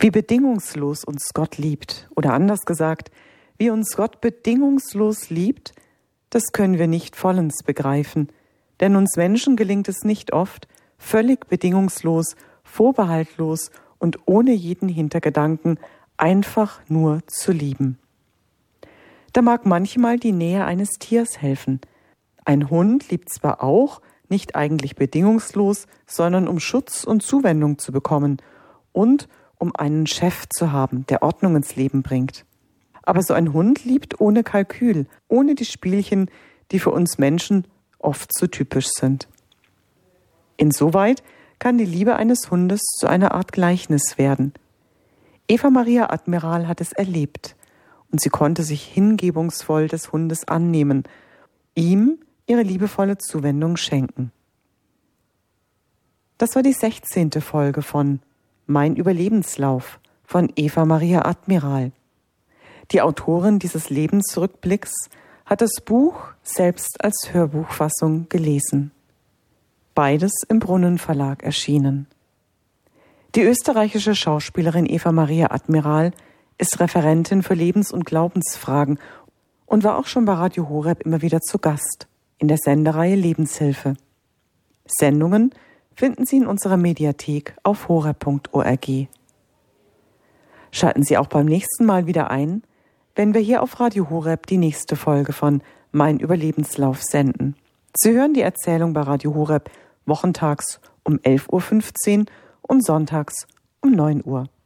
Wie bedingungslos uns Gott liebt, oder anders gesagt, wie uns Gott bedingungslos liebt, das können wir nicht vollends begreifen, denn uns Menschen gelingt es nicht oft, völlig bedingungslos, vorbehaltlos und ohne jeden Hintergedanken einfach nur zu lieben. Da mag manchmal die Nähe eines Tiers helfen. Ein Hund liebt zwar auch, nicht eigentlich bedingungslos, sondern um Schutz und Zuwendung zu bekommen und um einen Chef zu haben, der Ordnung ins Leben bringt. Aber so ein Hund liebt ohne Kalkül, ohne die Spielchen, die für uns Menschen oft so typisch sind. Insoweit kann die Liebe eines Hundes zu einer Art Gleichnis werden. Eva Maria Admiral hat es erlebt und sie konnte sich hingebungsvoll des Hundes annehmen, ihm ihre liebevolle Zuwendung schenken. Das war die 16. Folge von Mein Überlebenslauf von Eva Maria Admiral. Die Autorin dieses Lebensrückblicks hat das Buch selbst als Hörbuchfassung gelesen. Beides im Brunnen Verlag erschienen. Die österreichische Schauspielerin Eva Maria Admiral ist Referentin für Lebens- und Glaubensfragen und war auch schon bei Radio Horeb immer wieder zu Gast in der Sendereihe Lebenshilfe. Sendungen finden Sie in unserer Mediathek auf horeb.org. Schalten Sie auch beim nächsten Mal wieder ein, wenn wir hier auf Radio Horeb die nächste Folge von Mein Überlebenslauf senden. Sie hören die Erzählung bei Radio Horeb wochentags um 11.15 Uhr und sonntags um 9 Uhr.